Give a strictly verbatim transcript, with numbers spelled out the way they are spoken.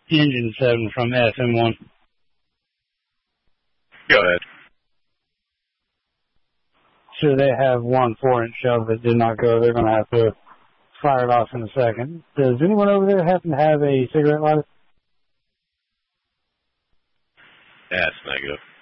Engine seven from S M one. Go ahead. So they have one four-inch shell that did not go. They're going to have to fire it off in a second. Does anyone over there happen to have a cigarette lighter? That's negative.